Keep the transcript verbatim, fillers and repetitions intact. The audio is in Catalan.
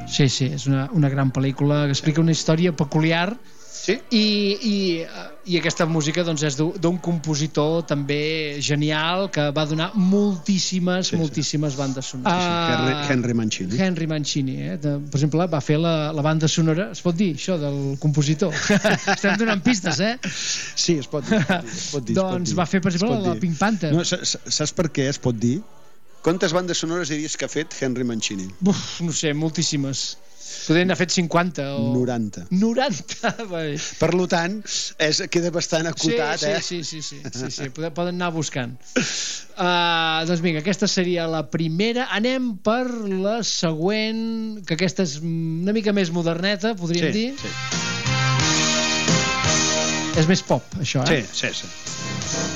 Sí, sí, és una, una gran pel·lícula que explica una història peculiar. Sí? I, i, i aquesta música doncs, és d'un compositor també genial que va donar moltíssimes, sí, sí. moltíssimes bandes sonores. Sí, sí. Henry, Henry Mancini. Henry Mancini, eh? De, per exemple, va fer la, la banda sonora, es pot dir això, del compositor? Estem donant pistes, eh? Sí, es pot dir. Es pot dir, es pot dir doncs es pot dir. Va fer, per exemple, la Pink Panther. No, saps per què es pot dir? Quantes bandes sonores diries que ha fet Henry Mancini? Uf, no sé, moltíssimes. Podrien haver fet cinquanta o... noranta. noranta, per tant, és, queda bastant acotat, sí, eh? Sí, sí, sí, sí, sí, sí. Poden anar buscant. Uh, doncs vinga, aquesta seria la primera. Anem per la següent, que aquesta és una mica més moderneta, podríem sí, dir. Sí. És més pop, això, eh? Sí, sí, sí.